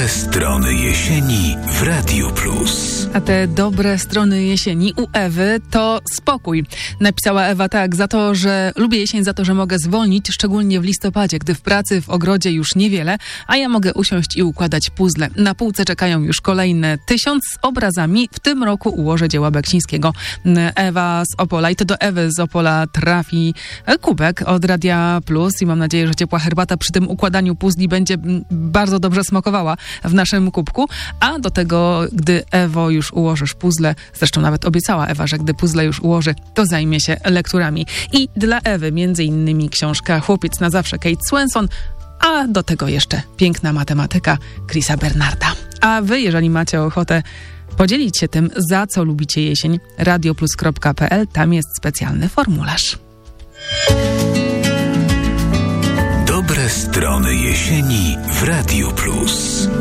strony jesieni w Radiu Plus. A te dobre strony jesieni u Ewy to spokój. Napisała Ewa tak: za to, że lubię jesień, za to, że mogę zwolnić, szczególnie w listopadzie, gdy w pracy, w ogrodzie już niewiele, a ja mogę usiąść i układać puzzle. Na półce czekają już kolejne 1000 z obrazami. W tym roku ułożę dzieła Beksińskiego. Ewa z Opola, i to do Ewy z Opola trafi kubek od Radia Plus i mam nadzieję, że ciepła herbata przy tym układaniu puzli będzie bardzo dobrze smakowała w naszym kubku. A do tego, gdy Ewo już ułożysz puzzle, zresztą nawet obiecała Ewa, że gdy puzzle już ułoży, to zajmie się lekturami. I dla Ewy między innymi książka Chłopiec na zawsze Kate Swenson, a do tego jeszcze piękna matematyka Chrisa Bernarda. A wy, jeżeli macie ochotę podzielić się tym, za co lubicie jesień, radioplus.pl, tam jest specjalny formularz. Dobre strony jesieni w Radiu Plus.